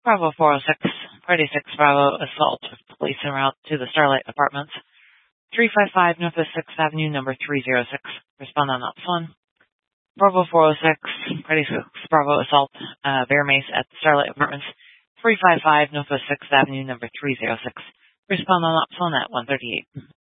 Bravo 406, Party 6 Bravo, assault with police en route to the Starlight Apartments. 355 Northwest 6th Avenue, number 306. Respond on Ops 1. Bravo 406, Party 6 Bravo, assault, bear mace at the Starlight Apartments. 355 Northwest 6th Avenue, number 306. Respond on Ops 1 at 1:38.